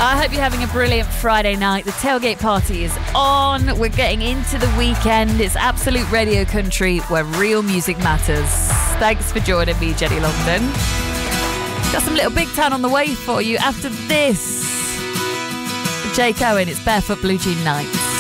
I hope you're having a brilliant Friday night. The tailgate party is on. We're getting into the weekend. It's absolute radio country where real music matters. Thanks for joining me, Jenny Longdon. Got some Little Big Town on the way for you after this. Jake Owen, it's Barefoot Blue Jean Nights.